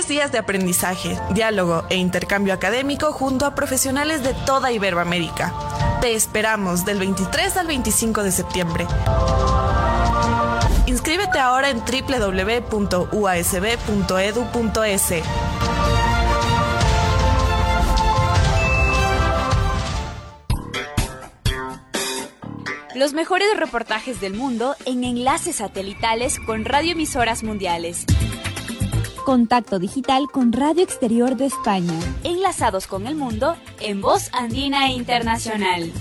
días de aprendizaje, diálogo e intercambio académico junto a profesionales de toda Iberoamérica. Te esperamos del 23 al 25 de septiembre. Inscríbete ahora en www.uasb.edu.es. Los mejores reportajes del mundo en enlaces satelitales con radioemisoras mundiales. Contacto digital con Radio Exterior de España. Enlazados con el mundo en Voz Andina Internacional.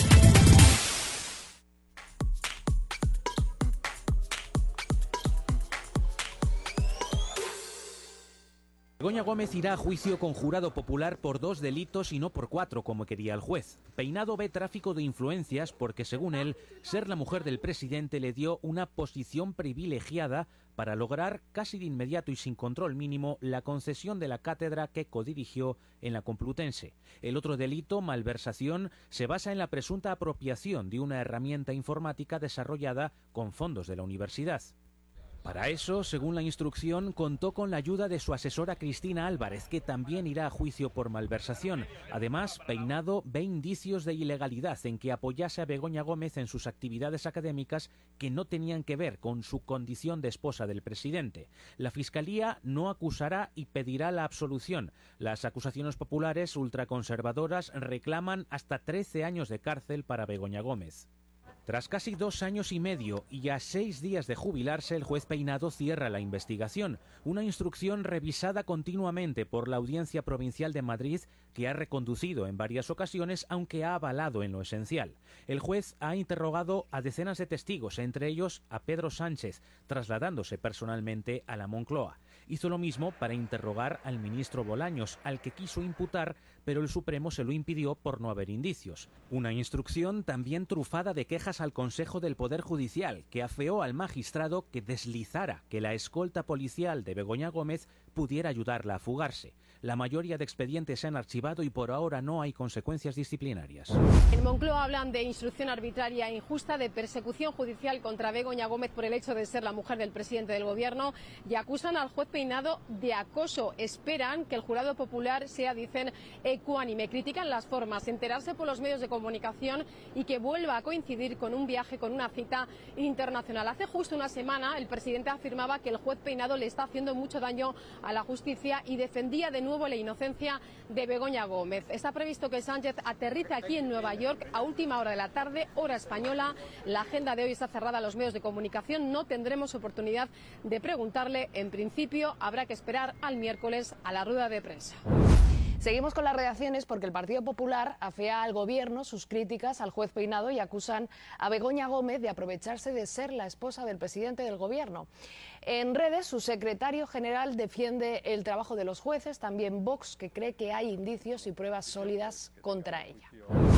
Begoña Gómez irá a juicio con jurado popular por 2 delitos y no por 4, como quería el juez. Peinado ve tráfico de influencias porque, según él, ser la mujer del presidente le dio una posición privilegiada para lograr casi de inmediato y sin control mínimo la concesión de la cátedra que codirigió en la Complutense. El otro delito, malversación, se basa en la presunta apropiación de una herramienta informática desarrollada con fondos de la universidad. Para eso, según la instrucción, contó con la ayuda de su asesora Cristina Álvarez, que también irá a juicio por malversación. Además, Peinado ve indicios de ilegalidad en que apoyase a Begoña Gómez en sus actividades académicas que no tenían que ver con su condición de esposa del presidente. La Fiscalía no acusará y pedirá la absolución. Las acusaciones populares ultraconservadoras reclaman hasta 13 años de cárcel para Begoña Gómez. Tras casi 2 años y medio y a 6 días de jubilarse, el juez Peinado cierra la investigación, una instrucción revisada continuamente por la Audiencia Provincial de Madrid, que ha reconducido en varias ocasiones, aunque ha avalado en lo esencial. El juez ha interrogado a decenas de testigos, entre ellos a Pedro Sánchez, trasladándose personalmente a la Moncloa. Hizo lo mismo para interrogar al ministro Bolaños, al que quiso imputar, pero el Supremo se lo impidió por no haber indicios. Una instrucción también trufada de quejas al Consejo del Poder Judicial, que afeó al magistrado que deslizara que la escolta policial de Begoña Gómez pudiera ayudarla a fugarse. La mayoría de expedientes se han archivado y por ahora no hay consecuencias disciplinarias. En Moncloa hablan de instrucción arbitraria e injusta, de persecución judicial contra Begoña Gómez por el hecho de ser la mujer del presidente del gobierno y acusan al juez Peinado de acoso. Esperan que el jurado popular sea, dicen, ecuánime. Critican las formas, enterarse por los medios de comunicación y que vuelva a coincidir con un viaje, con una cita internacional. Hace justo una semana el presidente afirmaba que el juez Peinado le está haciendo mucho daño a la justicia y defendía de nuevo la inocencia de Begoña Gómez. Está previsto que Sánchez aterrice aquí en Nueva York a última hora de la tarde, hora española. La agenda de hoy está cerrada a los medios de comunicación. No tendremos oportunidad de preguntarle. En principio, habrá que esperar al miércoles a la rueda de prensa. Seguimos con las reacciones porque el Partido Popular afea al Gobierno sus críticas al juez Peinado y acusan a Begoña Gómez de aprovecharse de ser la esposa del presidente del Gobierno. En redes, su secretario general defiende el trabajo de los jueces, también Vox, que cree que hay indicios y pruebas sólidas contra ella.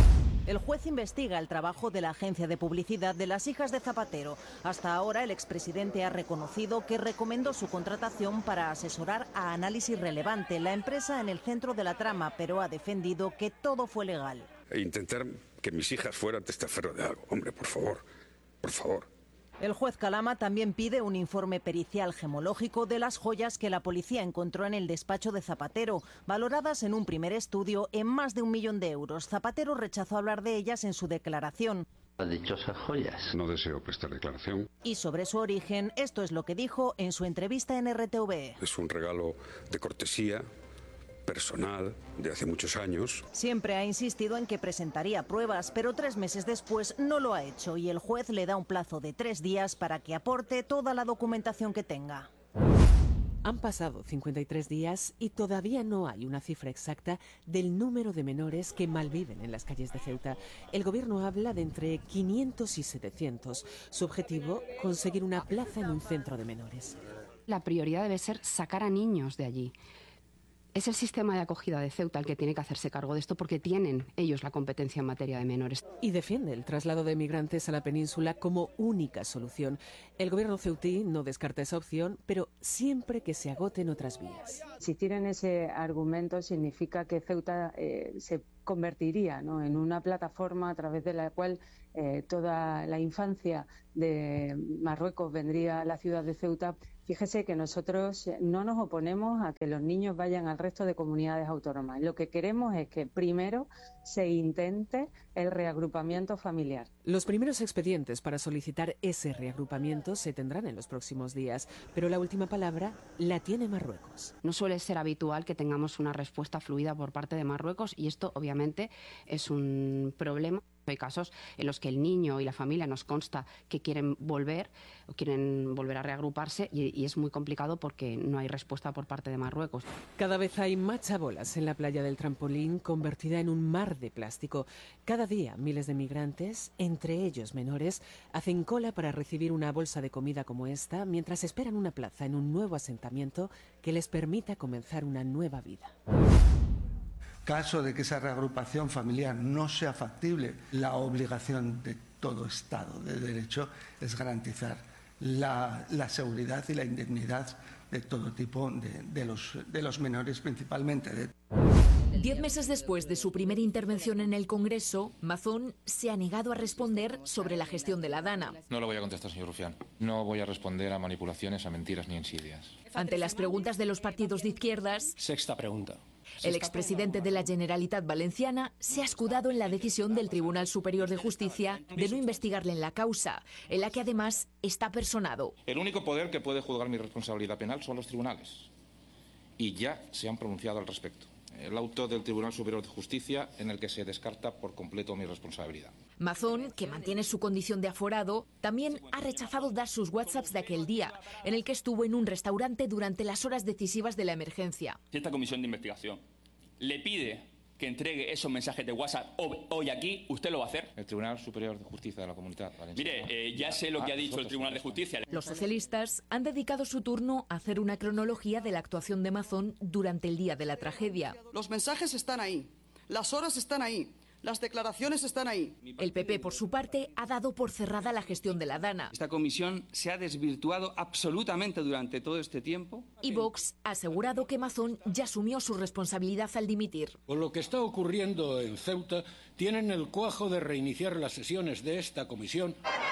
El juez investiga el trabajo de la agencia de publicidad de las hijas de Zapatero. Hasta ahora, el expresidente ha reconocido que recomendó su contratación para asesorar a Análisis Relevante, la empresa en el centro de la trama, pero ha defendido que todo fue legal. E intentar que mis hijas fueran testaferro de algo. Hombre, por favor, por favor. El juez Calama también pide un informe pericial gemológico de las joyas que la policía encontró en el despacho de Zapatero, valoradas en un primer estudio en más de 1 millón de euros. Zapatero rechazó hablar de ellas en su declaración. Las dichosas joyas. No deseo prestar declaración. Y sobre su origen, esto es lo que dijo en su entrevista en RTVE. Es un regalo de cortesía personal de hace muchos años. Siempre ha insistido en que presentaría pruebas, pero 3 meses después no lo ha hecho y el juez le da un plazo de 3 días para que aporte toda la documentación que tenga. Han pasado 53 días y todavía no hay una cifra exacta del número de menores que malviven en las calles de Ceuta. El gobierno habla de entre 500 y 700. Su objetivo, conseguir una plaza en un centro de menores. La prioridad debe ser sacar a niños de allí. Es el sistema de acogida de Ceuta el que tiene que hacerse cargo de esto porque tienen ellos la competencia en materia de menores. Y defiende el traslado de migrantes a la península como única solución. El gobierno ceutí no descarta esa opción, pero siempre que se agoten otras vías. Si tienen ese argumento, significa que Ceuta se convertiría, ¿no?, en una plataforma a través de la cual toda la infancia de Marruecos vendría a la ciudad de Ceuta. Fíjese que nosotros no nos oponemos a que los niños vayan al resto de comunidades autónomas. Lo que queremos es que primero se intente el reagrupamiento familiar. Los primeros expedientes para solicitar ese reagrupamiento se tendrán en los próximos días, pero la última palabra la tiene Marruecos. No suele ser habitual que tengamos una respuesta fluida por parte de Marruecos y esto obviamente es un problema. Hay casos en los que el niño y la familia nos consta que quieren volver a reagruparse y es muy complicado porque no hay respuesta por parte de Marruecos. Cada vez hay más chabolas en la playa del Trampolín, convertida en un mar de plástico. Cada día miles de migrantes, entre ellos menores, hacen cola para recibir una bolsa de comida como esta mientras esperan una plaza en un nuevo asentamiento que les permita comenzar una nueva vida. Caso de que esa reagrupación familiar no sea factible, la obligación de todo Estado de Derecho es garantizar la seguridad y la indemnidad de todo tipo de los menores, principalmente. 10 meses después de su primera intervención en el Congreso, Mazón se ha negado a responder sobre la gestión de la DANA. No lo voy a contestar, señor Rufián. No voy a responder a manipulaciones, a mentiras ni insidias. Ante las preguntas de los partidos de izquierdas, sexta pregunta. El expresidente de la Generalitat Valenciana se ha escudado en la decisión del Tribunal Superior de Justicia de no investigarle en la causa, en la que además está personado. El único poder que puede juzgar mi responsabilidad penal son los tribunales. Y ya se han pronunciado al respecto. El auto del Tribunal Superior de Justicia en el que se descarta por completo mi responsabilidad. Mazón, que mantiene su condición de aforado, también ha rechazado dar sus WhatsApps de aquel día, en el que estuvo en un restaurante durante las horas decisivas de la emergencia. Si esta comisión de investigación le pide que entregue esos mensajes de WhatsApp hoy aquí, ¿usted lo va a hacer? El Tribunal Superior de Justicia de la Comunidad Valenciana. Mire, ya sé lo que ha dicho el Tribunal de Justicia. Los socialistas han dedicado su turno a hacer una cronología de la actuación de Mazón durante el día de la tragedia. Los mensajes están ahí, las horas están ahí, las declaraciones están ahí. El PP, por su parte, ha dado por cerrada la gestión de la DANA. Esta comisión se ha desvirtuado absolutamente durante todo este tiempo. Y Vox ha asegurado que Mazón ya asumió su responsabilidad al dimitir. Con lo que está ocurriendo en Ceuta, tienen el cuajo de reiniciar las sesiones de esta comisión.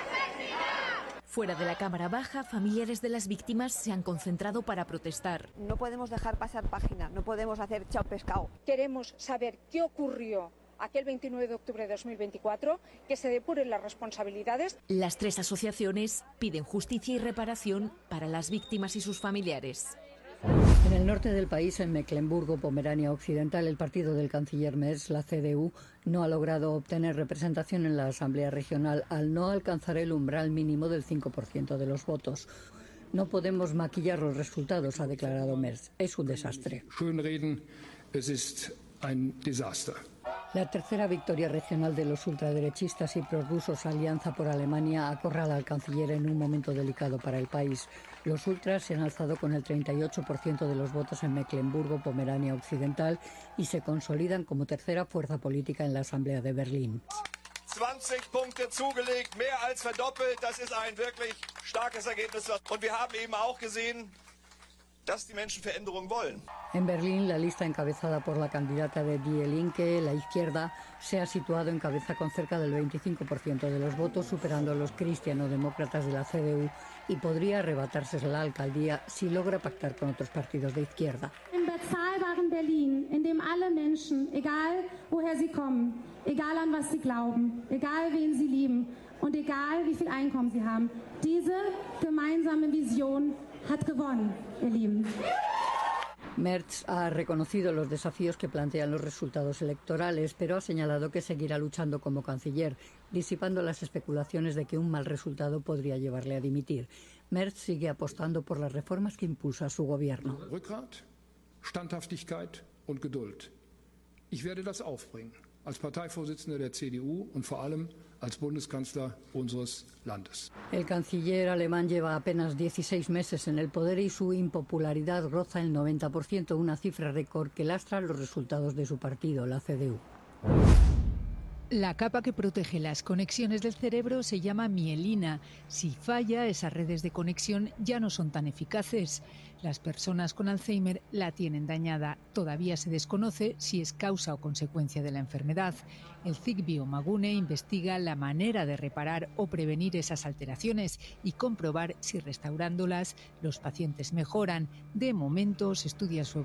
Fuera de la Cámara Baja, familiares de las víctimas se han concentrado para protestar. No podemos dejar pasar página, no podemos hacer chao pescado. Queremos saber qué ocurrió aquel 29 de octubre de 2024, que se depuren las responsabilidades. Las tres asociaciones piden justicia y reparación para las víctimas y sus familiares. En el norte del país, en Mecklemburgo-Pomerania Occidental, el partido del canciller Merz, la CDU, no ha logrado obtener representación en la Asamblea Regional al no alcanzar el umbral mínimo del 5% de los votos. No podemos maquillar los resultados, ha declarado Merz. Es un desastre. Schönreden, es ist ein Desaster. La tercera victoria regional de los ultraderechistas y prorrusos Alianza por Alemania acorrala al canciller en un momento delicado para el país. Los ultras se han alzado con el 38% de los votos en Mecklemburgo-Pomerania Occidental y se consolidan como tercera fuerza política en la Asamblea de Berlín. 20 Punkte zugelegt, mehr als verdoppelt. Das ist ein wirklich starkes Ergebnis. Und wir haben eben auch gesehen, dass die Menschen Veränderung wollen. En Berlín, la lista encabezada por la candidata de Die Linke, la izquierda, se ha situado en cabeza con cerca del 25% de los votos, superando a los cristianodemócratas de la CDU, y podría arrebatarse la alcaldía si logra pactar con otros partidos de izquierda. En bezahlbaren Berlin, in dem alle Menschen, egal woher sie kommen, egal an was sie glauben, egal wen sie lieben und egal wie viel Einkommen sie haben, diese gemeinsame Vision hat gewonnen, ihr Lieben. Merz ha reconocido los desafíos que plantean los resultados electorales, pero ha señalado que seguirá luchando como canciller, disipando las especulaciones de que un mal resultado podría llevarle a dimitir. Merz sigue apostando por las reformas que impulsa su gobierno. Rückgrat, Standhaftigkeit und Geduld. Ich werde das aufbringen, als Parteivorsitzender der CDU und vor allem als Bundeskanzler unseres Landes. El canciller alemán lleva apenas 16 meses en el poder y su impopularidad roza el 90%, una cifra récord que lastra los resultados de su partido, la CDU. La capa que protege las conexiones del cerebro se llama mielina. Si falla, esas redes de conexión ya no son tan eficaces. Las personas con Alzheimer la tienen dañada. Todavía se desconoce si es causa o consecuencia de la enfermedad. El CIC Biomagune investiga la manera de reparar o prevenir esas alteraciones y comprobar si restaurándolas los pacientes mejoran. De momento se estudia su